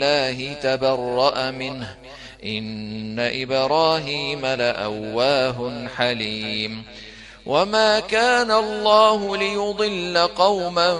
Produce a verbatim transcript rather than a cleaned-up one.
الله تبرأ منه إن إبراهيم لأواه حليم. وما كان الله ليضل قوما